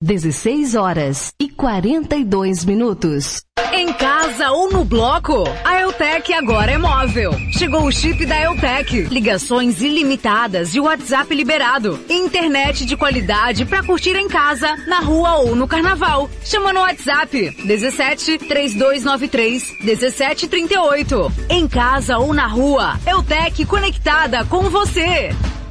16h42. Em casa ou no bloco, a Eutec agora é móvel. Chegou o chip da Eutec. Ligações ilimitadas e WhatsApp liberado. Internet de qualidade pra curtir em casa, na rua ou no carnaval. Chama no WhatsApp 17 3293 1738. Em casa ou na rua, Eutec conectada com você.